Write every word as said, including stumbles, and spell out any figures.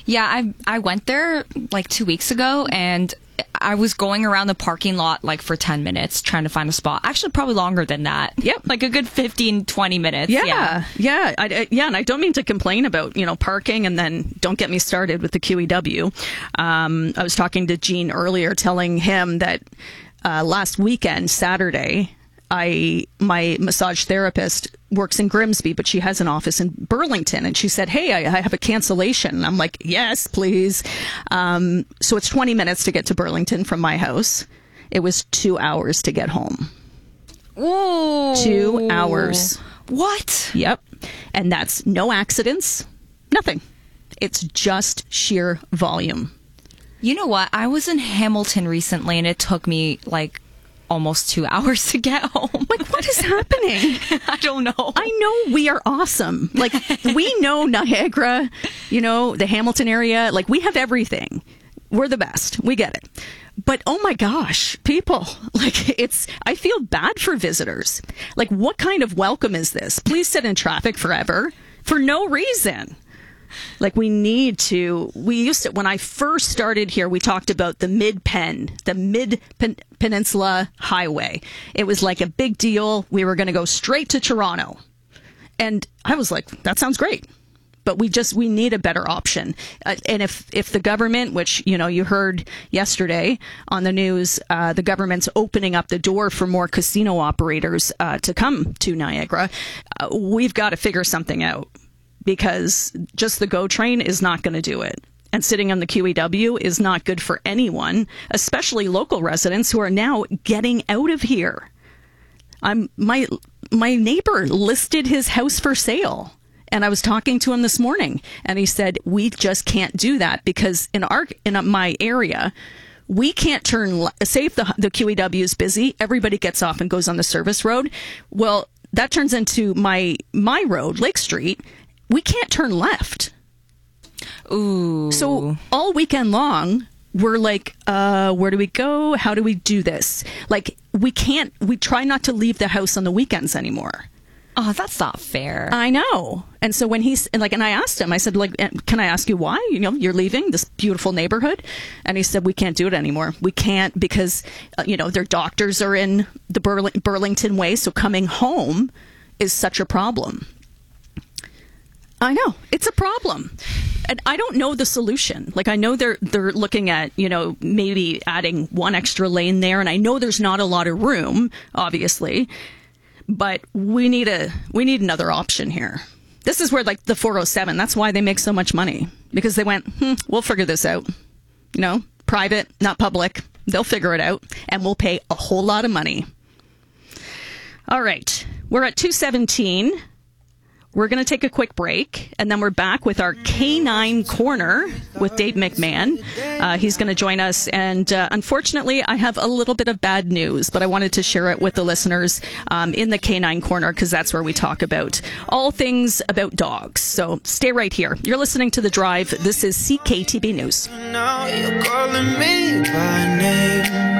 Yeah, I I went there like two weeks ago, and I was going around the parking lot like for ten minutes trying to find a spot. Actually, probably longer than that. Yep. Like a good fifteen, twenty minutes. Yeah. Yeah. Yeah. I, I, yeah. And I don't mean to complain about, you know, parking, and then don't get me started with the Q E W. Um, I was talking to Gene earlier, telling him that uh, last weekend, Saturday, I my massage therapist works in Grimsby, but she has an office in Burlington, and she said, "Hey, I, I have a cancellation." And I'm like, "Yes, please." Um, so it's twenty minutes to get to Burlington from my house. It was two hours to get home. Ooh. Two hours. What? Yep. And that's no accidents, nothing. It's just sheer volume. You know what? I was in Hamilton recently, and it took me like almost two hours to get home. Like, what is happening? I don't know. I know we are awesome. Like, we know Niagara, you know, the Hamilton area. Like, we have everything. We're the best. We get it. But, oh my gosh, people, like, it's, I feel bad for visitors. Like, what kind of welcome is this? Please sit in traffic forever for no reason. Like, we need to, we used to, when I first started here, we talked about the Mid-Pen, the Mid-Peninsula Highway. It was like a big deal. We were going to go straight to Toronto. And I was like, that sounds great. But we just, we need a better option. Uh, and if, if the government, which, you know, you heard yesterday on the news, uh, the government's opening up the door for more casino operators uh, to come to Niagara, uh, we've got to figure something out. Because just the GO train is not going to do it. And sitting on the Q E W is not good for anyone, especially local residents who are now getting out of here. I'm my my neighbor listed his house for sale. And I was talking to him this morning, and he said, we just can't do that because in our in my area, we can't turn, say if the, the Q E W is busy, everybody gets off and goes on the service road. Well, that turns into my my road, Lake Street. We can't turn left. Ooh. So all weekend long, we're like, uh, where do we go? How do we do this? Like, we can't, we try not to leave the house on the weekends anymore. Oh, that's not fair. I know. And so when he's, and like, and I asked him, I said, like, can I ask you why? You know, you're leaving this beautiful neighborhood? And he said, we can't do it anymore. We can't because, uh, you know, their doctors are in the Burling- Burlington way. So coming home is such a problem. I know. It's a problem. And I don't know the solution. Like, I know they're they're looking at, you know, maybe adding one extra lane there. And I know there's not a lot of room, obviously. But we need a we need another option here. This is where, like, the four oh seven, that's why they make so much money. Because they went, hmm, we'll figure this out. You know, private, not public. They'll figure it out. And we'll pay a whole lot of money. All right. We're at two seventeen. We're going to take a quick break, and then we're back with our Canine Corner with Dave McMahon. Uh, he's going to join us, and uh, unfortunately, I have a little bit of bad news, but I wanted to share it with the listeners um, in the Canine Corner, because that's where we talk about all things about dogs. So stay right here. You're listening to The Drive. This is C K T B News. Now you're calling me by name.